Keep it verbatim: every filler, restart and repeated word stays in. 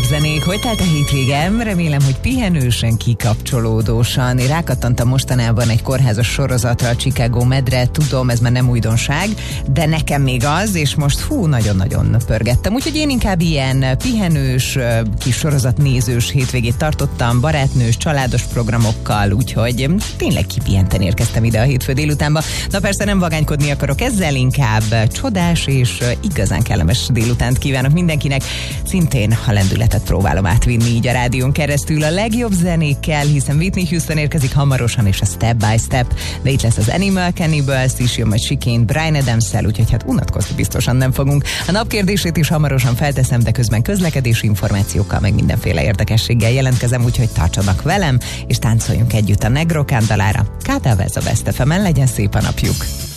zenék. Hogy telt a hétvégem? Remélem, hogy pihenősen, kikapcsolódósan. Én rákattantam mostanában egy kórházas sorozatra, a Chicago Medre. Tudom, ez már nem újdonság, de nekem még az, és most fú, nagyon-nagyon pörgettem. Úgyhogy én inkább ilyen pihenős, kis sorozatnézős hétvégét tartottam, barátnős, családos programokkal, úgyhogy tényleg kipihenten érkeztem ide a hétfő délutánba. Na persze nem vagánykodni akarok ezzel, inkább csodás és igazán kellemes délutánt kívánok mindenkinek. Szintén a lendületet próbálom átvinni így a rádión keresztül a legjobb zenékkel, hiszen Whitney Houston érkezik hamarosan, és a Step by Step, de itt lesz az Animal Cannibals is, jön majd Chicane Bryan Adams-szel, úgyhogy hát unatkozni biztosan nem fogunk. A napkérdését is hamarosan felteszem, de közben közlekedési információkkal, meg mindenféle érdekességgel jelentkezem, úgyhogy tartsanak velem, és táncoljunk együtt a Negro Candalára. Kádávez a Best ef emen, legyen szép a napjuk!